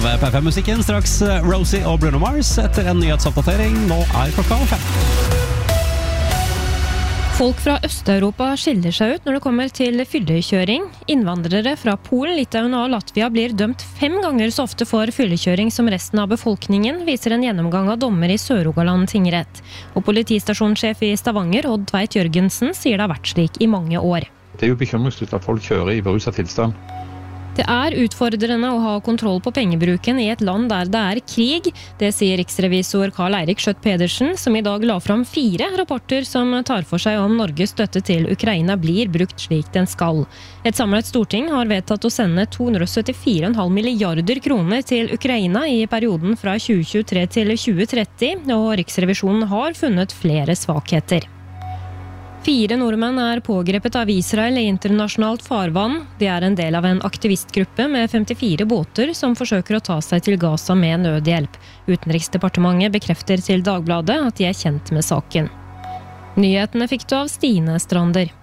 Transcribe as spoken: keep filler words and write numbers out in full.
P fem-musikken. Straks Rosie og Bruno Mars etter en nyhetsoppdatering. Nå er klokka fem. Folk fra Øst-Europa skiller seg ut når det kommer til fyllekjøring. Innvandrere fra Polen, Litauen og Latvia blir dømt fem ganger så ofte for fyllekjøring som resten av befolkningen, viser en gjennomgang av dommer i Sør-Rogaland tingrett. Og politistasjonssjef i Stavanger, Odd Tveit Jørgensen, sier det har vært slik i mange år. Det er jo bekymringsfullt at folk kjører i beruset tilstand. Det er utfordrende å ha kontroll på pengebruken i et land der det er krig. Det sier riksrevisor Karl Eirik Skjøtt-Pedersen, som i dag la fram fire rapporter som tar for seg om Norges støtte til Ukraina blir brukt slik den skal. Et samlet storting har vedtatt å sende to hundre syttifire komma fem milliarder kroner til Ukraina i perioden fra tjue tjuetre til tjue tretti, og Riksrevisjonen har funnet flere svakheter. Fire nordmenn er pågrepet av Israel i internasjonalt farvann. De er en del av en aktivistgruppe med femtifire båter som forsøker å ta seg til Gaza med nødhjelp. Utenriksdepartementet bekrefter til Dagbladet at de er kjent med saken. Nyhetene fikk du av Stine Strander.